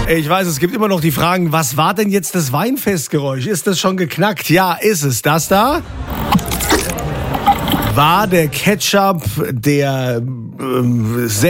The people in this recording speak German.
Ich weiß, es gibt immer noch die Fragen, was war denn jetzt das Weinfestgeräusch? Ist das schon geknackt? Ja, ist es. Das da? War der Ketchup der